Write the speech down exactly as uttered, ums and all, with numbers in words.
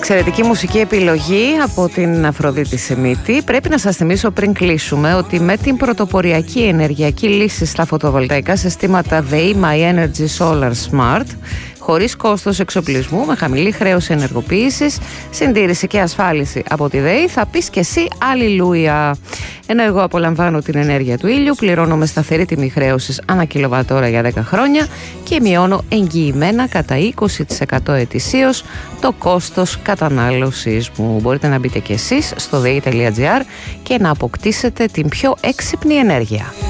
Εξαιρετική μουσική επιλογή από την Αφροδίτη Σεμίτη. Πρέπει να σας θυμίσω πριν κλείσουμε ότι με την πρωτοποριακή ενεργειακή λύση στα φωτοβολταϊκά συστήματα ΔΕΗ My Energy Solar Smart, χωρίς κόστος εξοπλισμού, με χαμηλή χρέωση ενεργοποίησης, συντήρηση και ασφάλιση από τη ΔΕΗ, θα πεις και εσύ αλληλούια. Ενώ εγώ απολαμβάνω την ενέργεια του ήλιου, πληρώνω με σταθερή τιμή χρέωσης ανά κιλοβατόρα για δέκα χρόνια και μειώνω εγγυημένα κατά είκοσι τοις εκατό ετησίως το κόστος κατανάλωσης μου. Μπορείτε να μπείτε και εσείς στο δε ι τελεία τζι άρ και να αποκτήσετε την πιο έξυπνη ενέργεια.